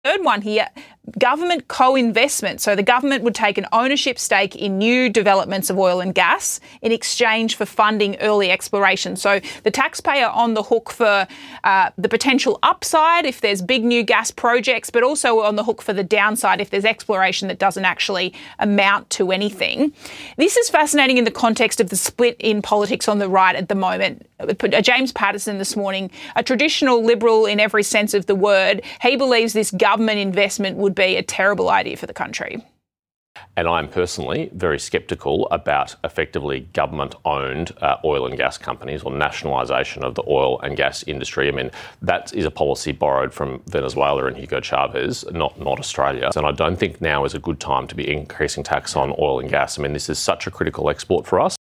Third one here, government co-investment. So the government would take an ownership stake in new developments of oil and gas in exchange for funding early exploration. So the taxpayer on the hook for the potential upside if there's big new gas projects, but also on the hook for the downside if there's exploration that doesn't actually amount to anything. This is fascinating in the context of the split in politics on the right at the moment. James Patterson this morning, a traditional Liberal in every sense of the word, he believes this government investment would be a terrible idea for the country. And I'm personally very sceptical about effectively government-owned oil and gas companies or nationalisation of the oil and gas industry. I mean, that is a policy borrowed from Venezuela and Hugo Chavez, not Australia. And I don't think now is a good time to be increasing tax on oil and gas. I mean, this is such a critical export for us.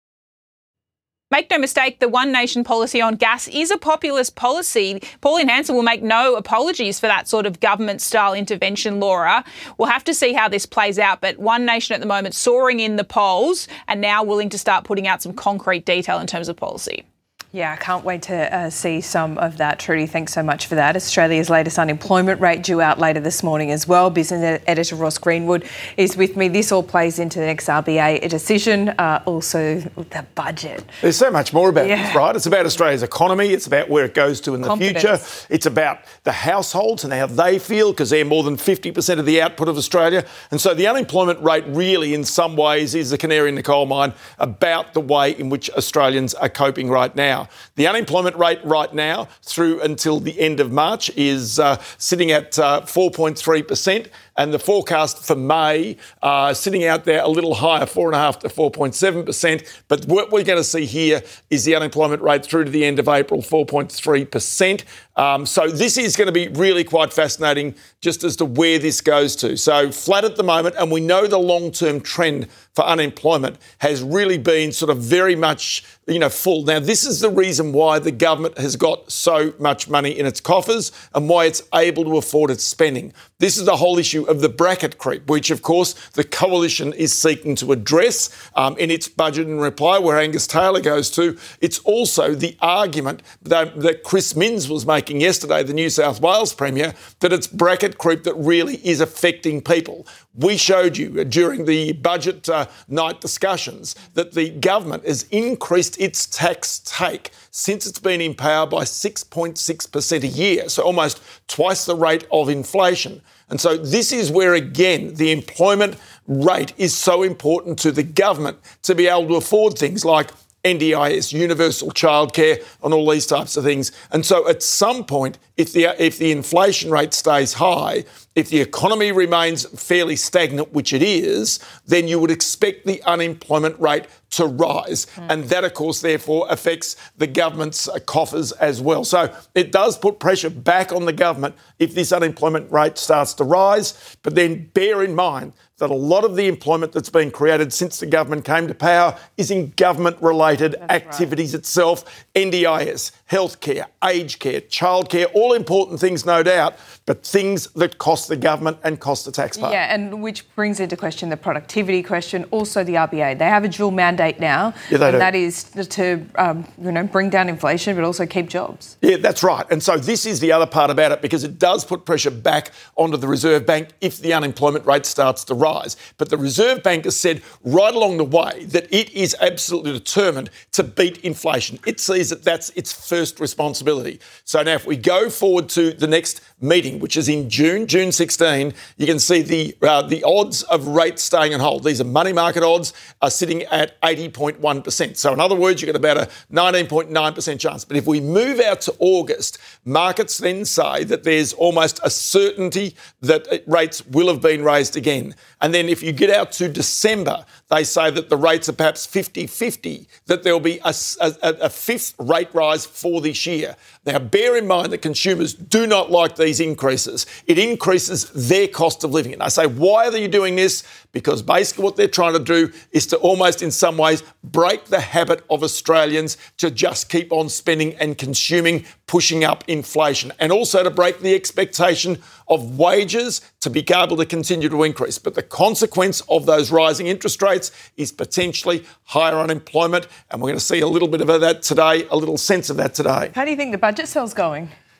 Make no mistake, the One Nation policy on gas is a populist policy. Pauline Hanson will make no apologies for that sort of government-style intervention, Laura. We'll have to see how this plays out, but One Nation at the moment soaring in the polls and now willing to start putting out some concrete detail in terms of policy. Yeah, I can't wait to see some of that. Trudy, thanks so much for that. Australia's latest unemployment rate due out later this morning as well. Business editor Ross Greenwood is with me. This all plays into the next RBA decision, also the budget. There's so much more about this, right? It's about Australia's economy. It's about where it goes to in the future. It's about the households and how they feel, because they're more than 50% of the output of Australia. And so the unemployment rate really, in some ways, is the canary in the coal mine about the way in which Australians are coping right now. The unemployment rate right now through until the end of March is sitting at 4.3%, and the forecast for May sitting out there a little higher, 4.5% to 4.7%. But what we're going to see here is the unemployment rate through to the end of April, 4.3%. So this is going to be really quite fascinating just as to where this goes to. So flat at the moment, and we know the long-term trend for unemployment has really been sort of very much, full. Now, this is the reason why the government has got so much money in its coffers and why it's able to afford its spending. This is the whole issue of the bracket creep, which, of course, the coalition is seeking to address in its budget in reply, where Angus Taylor goes to. It's also the argument that Chris Minns was making yesterday, the New South Wales Premier, that it's bracket creep that really is affecting people. We showed you during the budget night discussions that the government has increased its tax take since it's been in power by 6.6% a year, so almost twice the rate of inflation. And so this is where, again, the employment rate is so important to the government to be able to afford things like NDIS, universal childcare, and all these types of things. And so at some point, if the inflation rate stays high, if the economy remains fairly stagnant, which it is, then you would expect the unemployment rate to rise. And that, of course, therefore affects the government's coffers as well. So it does put pressure back on the government if this unemployment rate starts to rise. But then bear in mind that a lot of the employment that's been created since the government came to power is in government-related activities itself, NDIS, healthcare, aged care, childcare, all important things, no doubt, but things that cost the government and cost the taxpayer. Yeah, and which brings into question the productivity question, also the RBA. They have a dual mandate now, and that is to bring down inflation but also keep jobs. Yeah, that's right. And so this is the other part about it, because it does put pressure back onto the Reserve Bank if the unemployment rate starts to rise. But the Reserve Bank has said right along the way that it is absolutely determined to beat inflation. It sees that that's its first responsibility. So now if we go forward to the next meeting, which is in June 16, you can see the odds of rates staying on hold. These are money market odds, are sitting at 80.1%. So in other words, you've got about a 19.9% chance. But if we move out to August, markets then say that there's almost a certainty that rates will have been raised again. And then if you get out to December, they say that the rates are perhaps 50-50, that there'll be a fifth rate rise for this year. Now, bear in mind that consumers do not like these increases. It increases their cost of living. And I say, why are you doing this? Because basically what they're trying to do is to almost in some ways break the habit of Australians to just keep on spending and consuming, pushing up inflation, and also to break the expectation of wages to be able to continue to increase. But the consequence of those rising interest rates is potentially higher unemployment, and we're going to see a little bit of that today, a little sense of that today. How do you think the budget sale's going?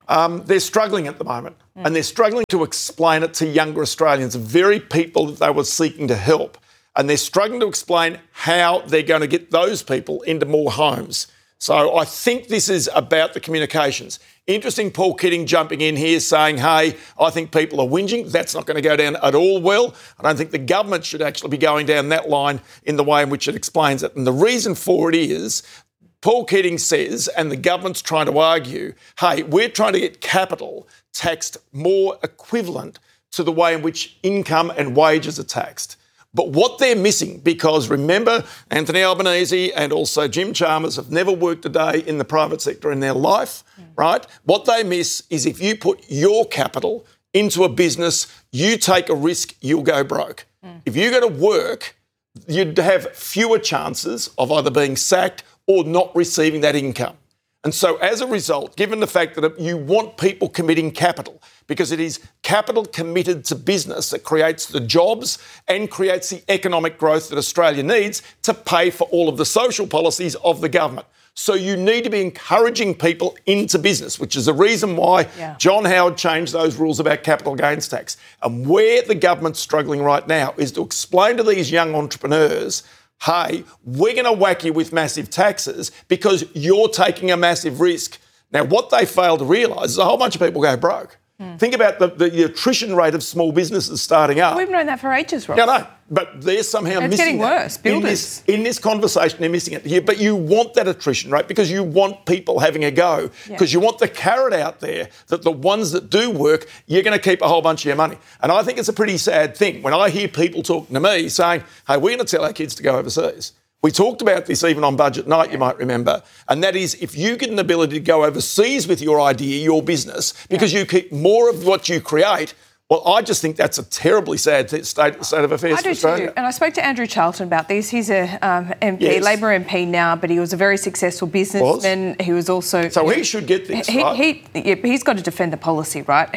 they're struggling at the moment, and they're struggling to explain it to younger Australians, the very people that they were seeking to help. And they're struggling to explain how they're going to get those people into more homes. So I think this is about the communications. Interesting, Paul Keating jumping in here saying, hey, I think people are whinging. That's not going to go down at all well. I don't think the government should actually be going down that line in the way in which it explains it. And the reason for it is Paul Keating says, and the government's trying to argue, hey, we're trying to get capital taxed more equivalent to the way in which income and wages are taxed. But what they're missing, because remember, Anthony Albanese and also Jim Chalmers have never worked a day in the private sector in their life, right? What they miss is if you put your capital into a business, you take a risk, you'll go broke. If you go to work, you'd have fewer chances of either being sacked or not receiving that income. And so as a result, given the fact that you want people committing capital, because it is capital committed to business that creates the jobs and creates the economic growth that Australia needs to pay for all of the social policies of the government. So you need to be encouraging people into business, which is the reason why John Howard changed those rules about capital gains tax. And where the government's struggling right now is to explain to these young entrepreneurs, hey, we're going to whack you with massive taxes because you're taking a massive risk. Now, what they fail to realise is a whole bunch of people go broke. Think about the attrition rate of small businesses starting up. We've known that for ages, Ross. Yeah, no, but they're somehow missing getting that. worse. Builders. In this conversation, they're missing it. Yeah, but you want that attrition rate because you want people having a go, because you want the carrot out there that the ones that do work, you're going to keep a whole bunch of your money. And I think it's a pretty sad thing when I hear people talking to me saying, hey, we're going to tell our kids to go overseas. We talked about this even on budget night, you might remember, and that is if you get an ability to go overseas with your idea, your business, because you keep more of what you create, well, I just think that's a terribly sad state of affairs for Australia. Too. And I spoke to Andrew Charlton about this. He's a MP, Labor MP now, but he was a very successful businessman. He was also... So he should get this, right? He's got to defend the policy, right?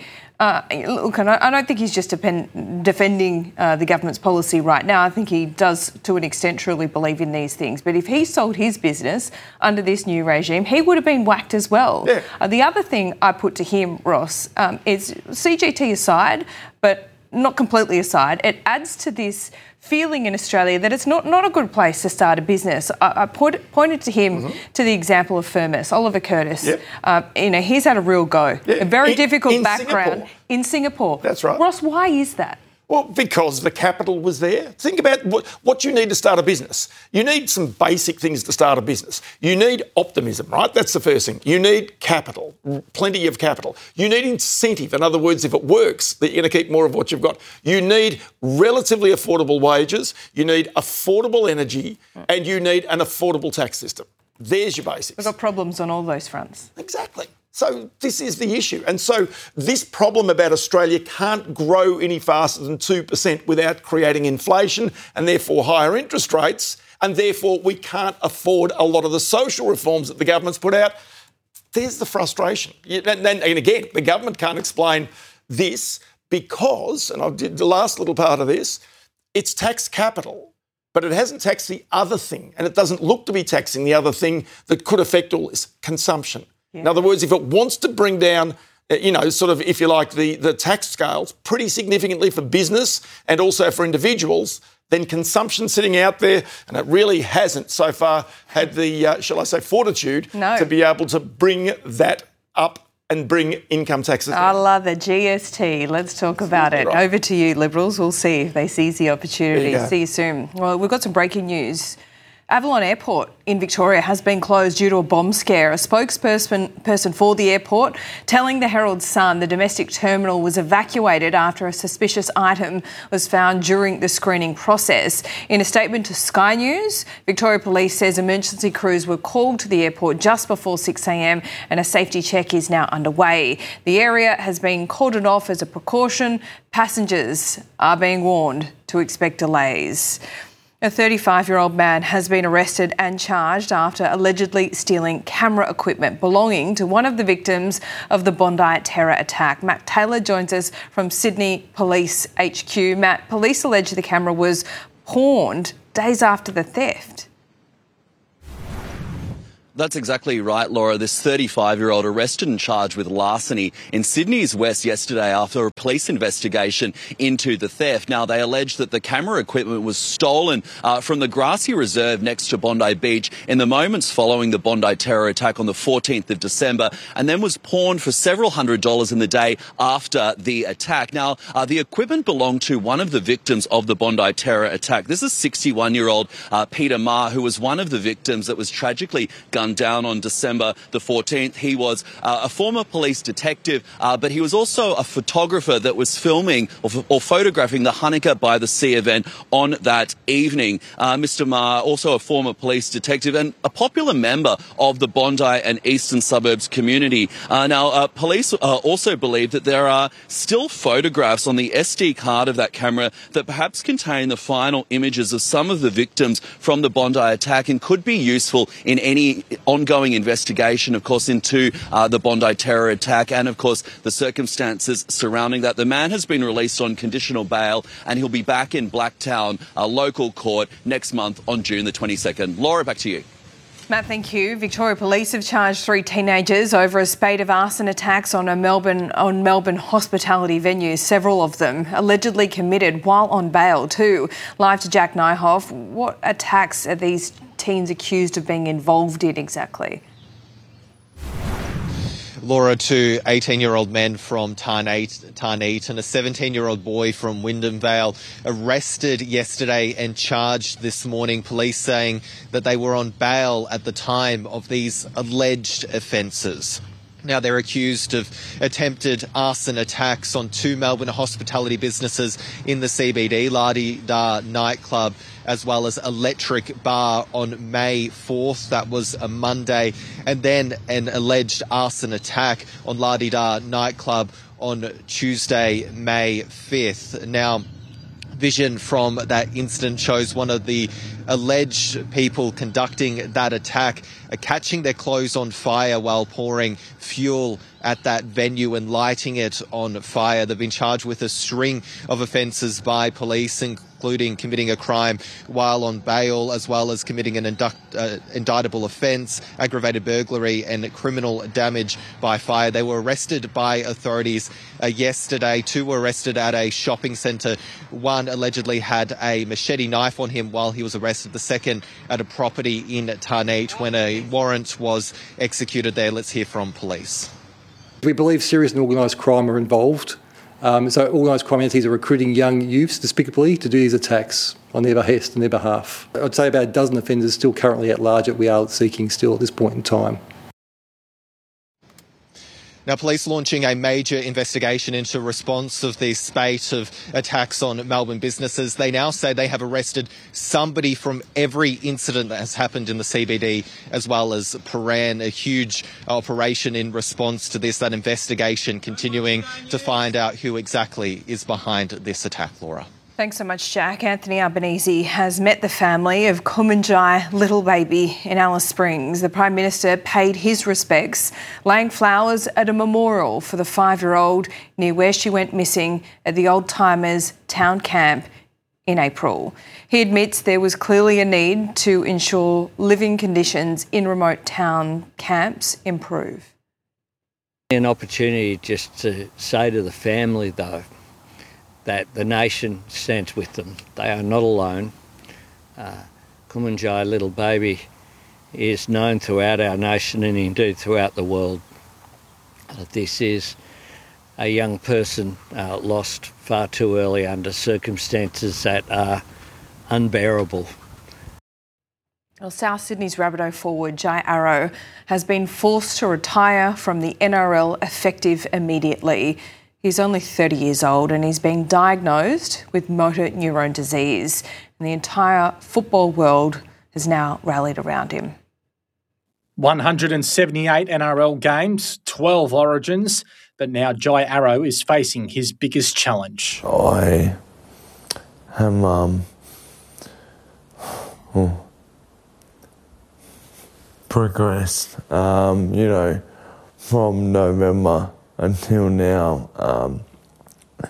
Look, I don't think he's just defending the government's policy right now. I think he does, to an extent, truly believe in these things. But if he sold his business under this new regime, he would have been whacked as well. Yeah. The other thing I put to him, Ross, is CGT aside, but not completely aside, it adds to this feeling in Australia that it's not a good place to start a business. I pointed to him to the example of Firmus, Oliver Curtis. He's had a real go. A very difficult background in Singapore. That's right. Ross, why is that? Well, because the capital was there. Think about what you need to start a business. You need some basic things to start a business. You need optimism, right? That's the first thing. You need capital, plenty of capital. You need incentive. In other words, if it works, that you're going to keep more of what you've got. You need relatively affordable wages. You need affordable energy, and you need an affordable tax system. There's your basics. We've got problems on all those fronts. Exactly. So this is the issue. And so this problem about Australia can't grow any faster than 2% without creating inflation and therefore higher interest rates, and therefore we can't afford a lot of the social reforms that the government's put out. There's the frustration. And again, the government can't explain this because, and I did the last little part of this, it's taxed capital, but it hasn't taxed the other thing, and it doesn't look to be taxing the other thing that could affect all this, consumption. In other words, if it wants to bring down, if you like, the tax scales pretty significantly for business and also for individuals, then consumption sitting out there, and it really hasn't so far had the, fortitude to be able to bring that up and bring income taxes down. I love the GST. Let's talk about it. Right. Over to you, Liberals. We'll see if they seize the opportunity. See you soon. Well, we've got some breaking news. Avalon Airport in Victoria has been closed due to a bomb scare. A spokesperson for the airport telling the Herald Sun the domestic terminal was evacuated after a suspicious item was found during the screening process. In a statement to Sky News, Victoria Police says emergency crews were called to the airport just before 6 a.m. and a safety check is now underway. The area has been cordoned off as a precaution. Passengers are being warned to expect delays. A 35-year-old man has been arrested and charged after allegedly stealing camera equipment belonging to one of the victims of the Bondi terror attack. Matt Taylor joins us from Sydney Police HQ. Matt, police allege the camera was pawned days after the theft. That's exactly right, Laura. This 35-year-old arrested and charged with larceny in Sydney's West yesterday after a police investigation into the theft. Now, they allege that the camera equipment was stolen from the grassy reserve next to Bondi Beach in the moments following the Bondi terror attack on the 14th of December, and then was pawned for several $100s in the day after the attack. Now, the equipment belonged to one of the victims of the Bondi terror attack. This is 61-year-old Peter Ma, who was one of the victims that was tragically gunned down on December the 14th. He was a former police detective, but he was also a photographer that was filming or photographing the Hanukkah by the Sea event on that evening. Mr. Ma, also a former police detective and a popular member of the Bondi and Eastern Suburbs community. Now, police also believe that there are still photographs on the SD card of that camera that perhaps contain the final images of some of the victims from the Bondi attack and could be useful in any ongoing investigation, of course, into the Bondi terror attack and, of course, the circumstances surrounding that. The man has been released on conditional bail and he'll be back in Blacktown, a local court, next month on June the 22nd. Laura, back to you. Matt, thank you. Victoria Police have charged 3 teenagers over a spate of arson attacks on Melbourne hospitality venues, several of them allegedly committed while on bail too. Live to Jack Nyhoff. What attacks are these teens accused of being involved in exactly? Laura, 2 18-year-old men from Tarneit and a 17-year-old boy from Wyndham Vale arrested yesterday and charged this morning. Police saying that they were on bail at the time of these alleged offences. Now, they're accused of attempted arson attacks on 2 Melbourne hospitality businesses in the CBD, La Di Da nightclub, as well as Electric Bar on May 4th. That was a Monday. And then an alleged arson attack on La Di Da nightclub on Tuesday, May 5th. Now, vision from that incident shows one of the alleged people conducting that attack catching their clothes on fire while pouring fuel at that venue and lighting it on fire. They've been charged with a string of offences by police, including committing a crime while on bail, as well as committing an indictable offence, aggravated burglary and criminal damage by fire. They were arrested by authorities yesterday. 2 were arrested at a shopping centre. One allegedly had a machete knife on him while he was arrested. The second at a property in Tarneit when a warrant was executed there. Let's hear from police. We believe serious and organised crime are involved. So organised crime entities are recruiting young youths despicably to do these attacks on their behest and their behalf. I'd say about a dozen offenders still currently at large that we are seeking still at this point in time. Now, police launching a major investigation into response of the spate of attacks on Melbourne businesses. They now say they have arrested somebody from every incident that has happened in the CBD, as well as Paran, a huge operation in response to this, that investigation continuing to find out who exactly is behind this attack, Laura. Thanks so much, Jack. Anthony Albanese has met the family of Kumanjai little baby in Alice Springs. The Prime Minister paid his respects, laying flowers at a memorial for the 5-year-old near where she went missing at the Old Timers town camp in April. He admits there was clearly a need to ensure living conditions in remote town camps improve. An opportunity just to say to the family, though, that the nation stands with them. They are not alone. Kumanjai little baby is known throughout our nation and indeed throughout the world. This is a young person lost far too early under circumstances that are unbearable. Well, South Sydney's Rabbitoh forward Jai Arrow has been forced to retire from the NRL effective immediately. He's only 30 years old and he's been diagnosed with motor neurone disease. And the entire football world has now rallied around him. 178 NRL games, 12 origins, but now Jai Arrow is facing his biggest challenge. I am progressed, from November until now.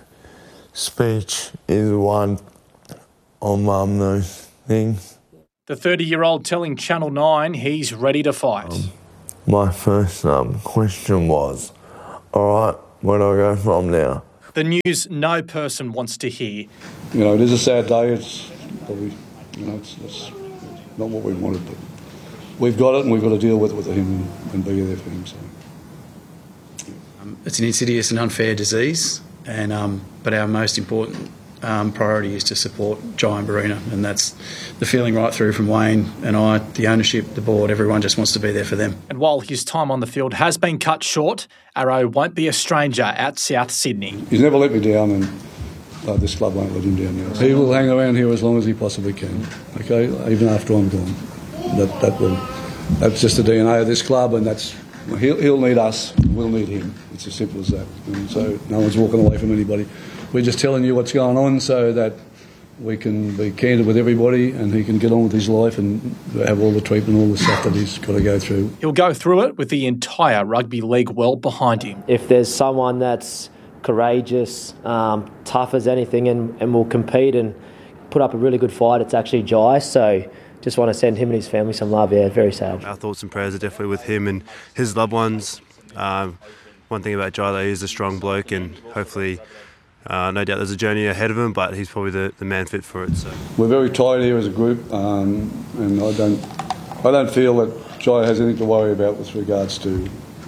Speech is one of those things. The The 30-year-old telling Channel 9 he's ready to fight. My first question was, all right, where do I go from now? The news no person wants to hear. You know, it is a sad day. It's probably, it's not what we wanted, but we've got it and we've got to deal with him and be there for him. So. It's an insidious and unfair disease, but our most important priority is to support Jai and Barina, and that's the feeling right through from Wayne and I, the ownership, the board, everyone just wants to be there for them. And while his time on the field has been cut short, Arrow won't be a stranger at South Sydney. He's never let me down, and this club won't let him down now. He will hang around here as long as he possibly can, okay, even after I'm gone. That's just the DNA of this club, and he'll need us, we'll need him. It's as simple as that. And so no one's walking away from anybody. We're just telling you what's going on so that we can be candid with everybody and he can get on with his life and have all the treatment, all the stuff that he's got to go through. He'll go through it with the entire rugby league well behind him. If there's someone that's courageous, tough as anything and will compete and put up a really good fight, it's actually Jai. So just want to send him and his family some love. Yeah, very sad. Our thoughts and prayers are definitely with him and his loved ones. One thing about Jai, though, he's a strong bloke and hopefully... no doubt there's a journey ahead of him, but he's probably the man fit for it. So we're very tired here as a group, and I don't feel that Jai has anything to worry about with regards to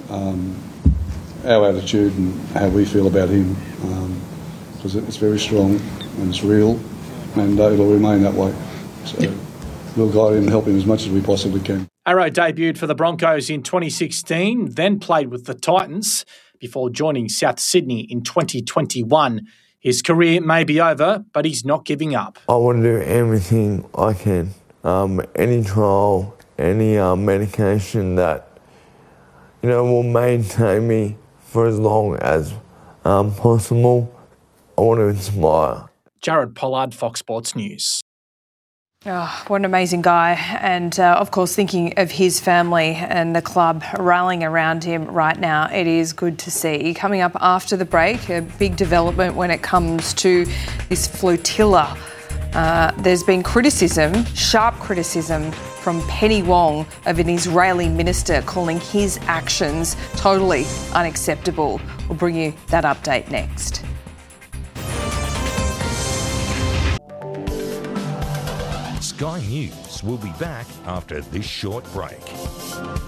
our attitude and how we feel about him, because it's very strong and it's real, and it'll remain that way. So we'll guide him and help him as much as we possibly can. Arrow debuted for the Broncos in 2016, then played with the Titans before joining South Sydney in 2021. His career may be over, but he's not giving up. I want to do everything I can. Any trial, any medication that, will maintain me for as long as possible. I want to inspire. Jared Pollard, Fox Sports News. Oh, what an amazing guy. And, of course, thinking of his family and the club rallying around him right now, it is good to see. Coming up after the break, a big development when it comes to this flotilla. There's been criticism, sharp criticism, from Penny Wong of an Israeli minister calling his actions totally unacceptable. We'll bring you that update next. Sky News will be back after this short break.